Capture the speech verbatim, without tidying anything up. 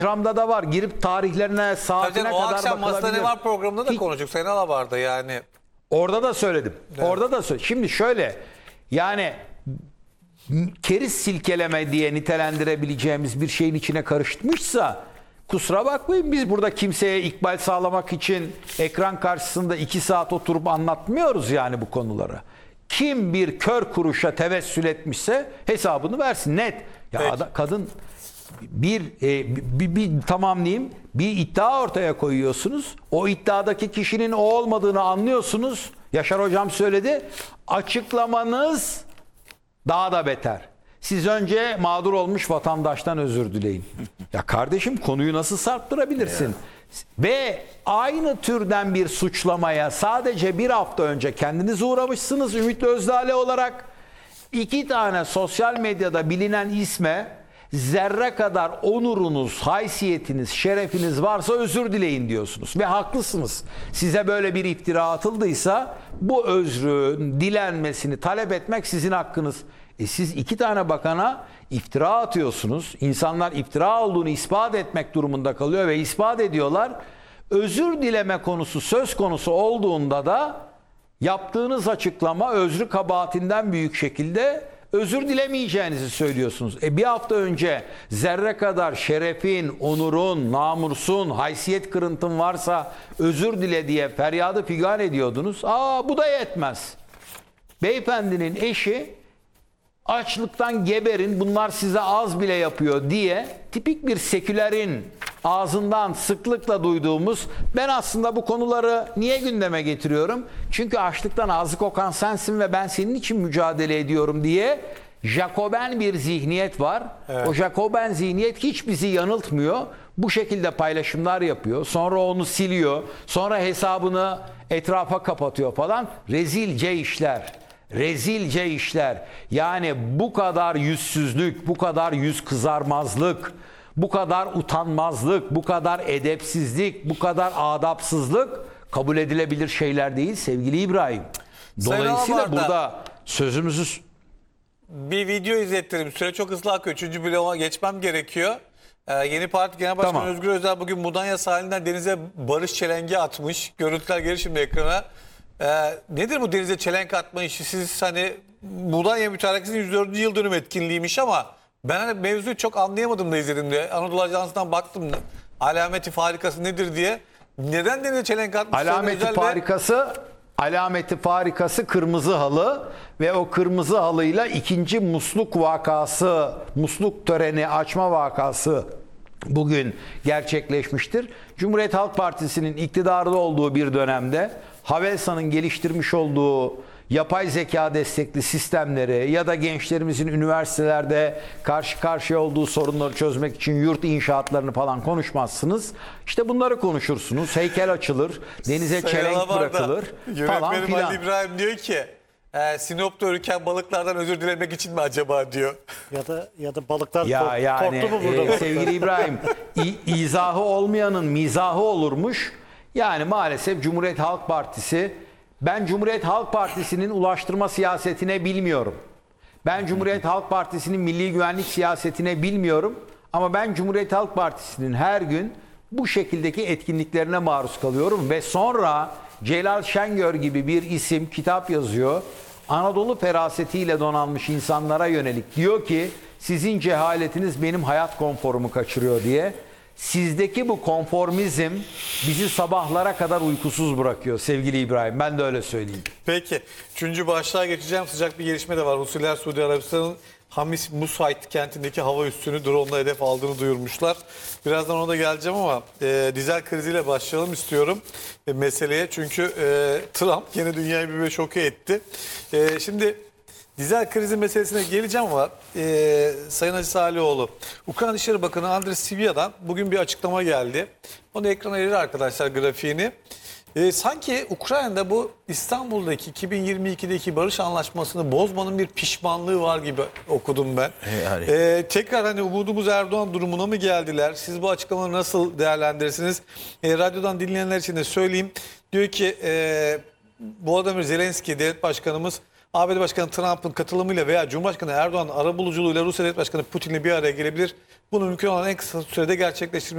Programda da var. Girip tarihlerine, saatine Tabii, o kadar akşam Masada bakılabilir. Ne Var programında da Hiç- konuştuk. Sayın Alabar'da yani. Orada da söyledim. Evet. Orada da söyledim. Şimdi şöyle, yani keriz silkeleme diye nitelendirebileceğimiz bir şeyin içine karışmışsa kusura bakmayın, biz burada kimseye ikbal sağlamak için ekran karşısında iki saat oturup anlatmıyoruz yani bu konuları. Kim bir kör kuruşa tevessül etmişse hesabını versin, net. Ya Peki. ada- kadın bir, e, bir, bir tamamlayayım, bir iddia ortaya koyuyorsunuz. O iddiadaki kişinin o olmadığını anlıyorsunuz. Yaşar hocam söyledi. Açıklamanız daha da beter. Siz önce mağdur olmuş vatandaştan özür dileyin. Ya kardeşim, konuyu nasıl sarktırabilirsin? Ve aynı türden bir suçlamaya sadece bir hafta önce kendiniz uğramışsınız Ümit Özdağ olarak. İki tane sosyal medyada bilinen isme zerre kadar onurunuz, haysiyetiniz, şerefiniz varsa özür dileyin diyorsunuz. Ve haklısınız. Size böyle bir iftira atıldıysa bu özrün dilenmesini talep etmek sizin hakkınız. E siz iki tane bakana iftira atıyorsunuz. İnsanlar iftira olduğunu ispat etmek durumunda kalıyor ve ispat ediyorlar. Özür dileme konusu söz konusu olduğunda da yaptığınız açıklama özrü kabahatinden büyük şekilde özür dilemeyeceğinizi söylüyorsunuz. E bir hafta önce zerre kadar şerefin, onurun, namusun, haysiyet kırıntın varsa özür dile diye feryadı figan ediyordunuz. Aa, bu da yetmez. Beyefendinin eşi açlıktan geberin, bunlar size az bile yapıyor diye tipik bir sekülerin ağzından sıklıkla duyduğumuz, ben aslında bu konuları niye gündeme getiriyorum? Çünkü açlıktan ağzı kokan sensin ve ben senin için mücadele ediyorum diye Jacoben bir zihniyet var. Evet. O Jacoben zihniyet hiç bizi yanıltmıyor. Bu şekilde paylaşımlar yapıyor. Sonra onu siliyor. Sonra hesabını etrafa kapatıyor falan. Rezilce işler. Rezilce işler. Yani bu kadar yüzsüzlük, bu kadar yüz kızarmazlık, bu kadar utanmazlık, bu kadar edepsizlik, bu kadar adapsızlık kabul edilebilir şeyler değil sevgili İbrahim. Sayın Dolayısıyla Alabar'da burada sözümüzü... bir video izlettirim. Süre çok hızlı akıyor. Üçüncü bloğa geçmem gerekiyor. Ee, yeni Parti Genel Başkanı Tamam. Özgür Özel bugün Mudanya sahilinden denize barış çelengi atmış. Görüntüler gelir şimdi ekrana. Ee, nedir bu denize çelenk atma işi? Siz hani Mudanya Mütarekesi'nin yüz dördüncü yıl dönüm etkinliğiymiş ama ben hani mevzuyu çok anlayamadım da izlediğimde. Anadolu Ajansı'ndan baktım alameti farikası nedir diye. Neden denize çelenk atmış? Alameti Özel ve- farikası, alameti farikası kırmızı halı ve o kırmızı halıyla ikinci musluk vakası, musluk töreni açma vakası bugün gerçekleşmiştir. Cumhuriyet Halk Partisi'nin iktidarda olduğu bir dönemde Havelsan'ın geliştirmiş olduğu yapay zeka destekli sistemleri ya da gençlerimizin üniversitelerde karşı karşıya olduğu sorunları çözmek için yurt inşaatlarını falan konuşmazsınız. İşte bunları konuşursunuz. Heykel açılır, denize Sayın çelenk Alabar'da bırakılır falan Yönetmenim filan. Ali İbrahim diyor ki e, Sinop'ta ürken balıklardan özür dilemek için mi acaba diyor. Ya da ya da balıklar Ya kork- yani korktu mu burada? e, sevgili İbrahim, i- izahı olmayanın mizahı olurmuş. Yani maalesef Cumhuriyet Halk Partisi, ben Cumhuriyet Halk Partisi'nin ulaştırma siyasetine bilmiyorum. Ben Cumhuriyet Halk Partisi'nin milli güvenlik siyasetine bilmiyorum. Ama ben Cumhuriyet Halk Partisi'nin her gün bu şekildeki etkinliklerine maruz kalıyorum. Ve sonra Celal Şengör gibi bir isim kitap yazıyor. Anadolu ferasetiyle donanmış insanlara yönelik diyor ki sizin cehaletiniz benim hayat konforumu kaçırıyor diye. Sizdeki bu konformizm bizi sabahlara kadar uykusuz bırakıyor sevgili İbrahim. Ben de öyle söyleyeyim. Peki. Üçüncü başlığa geçeceğim. Sıcak bir gelişme de var. Husiller Suudi Arabistan'ın Hamis Musait kentindeki hava üssünü drone'la hedef aldığını duyurmuşlar. Birazdan ona da geleceğim ama e, dizel kriziyle başlayalım istiyorum e, meseleye. Çünkü e, Trump yine dünyayı bir şoke etti. E, şimdi dizel krizi meselesine geleceğim ama e, Sayın Aziz Salioğlu, Ukrayna Dışişleri Bakanı Andriy Sybiha'dan bugün bir açıklama geldi. Onu ekrana verir arkadaşlar grafiğini. E, sanki Ukrayna'da bu İstanbul'daki iki bin yirmi ikideki barış anlaşmasını bozmanın bir pişmanlığı var gibi okudum ben. Yani. E, tekrar hani umudumuz Erdoğan durumuna mı geldiler? Siz bu açıklamaları nasıl değerlendirirsiniz? E, radyodan dinleyenler için de söyleyeyim. Diyor ki e, Volodymyr Zelenski devlet başkanımız A B D Başkanı Trump'ın katılımıyla veya Cumhurbaşkanı Erdoğan'ın arabuluculuğuyla Rusya Devlet Başkanı Putin'le bir araya gelebilir. Bunu mümkün olan en kısa sürede gerçekleştirmek